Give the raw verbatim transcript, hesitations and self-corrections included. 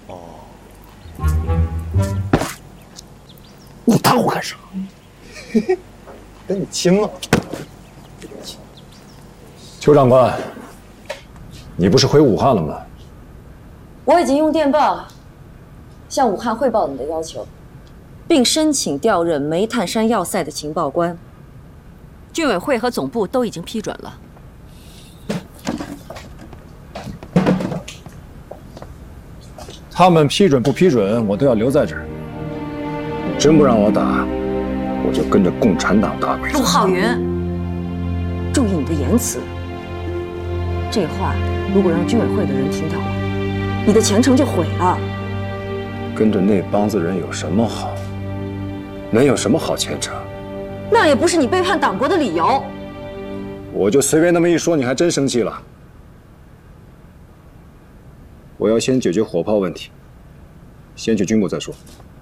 哦，你打我干啥？跟你亲吗？ 邱长官，你不是回武汉了吗？ 我已经用电报向武汉汇报你的要求，并申请调任煤炭山要塞的情报官。军委会和总部都已经批准了。 他们批准不批准，我都要留在这儿。真不让我打，我就跟着共产党打鬼。 陆浩云，注意你的言辞。这话如果让军委会的人听到了，你的前程就毁了。 跟着那帮子人有什么好？能有什么好前程？ 那也不是你背叛党国的理由。 我就随便那么一说，你还真生气了。我要先解决火炮问题，先去军部再说。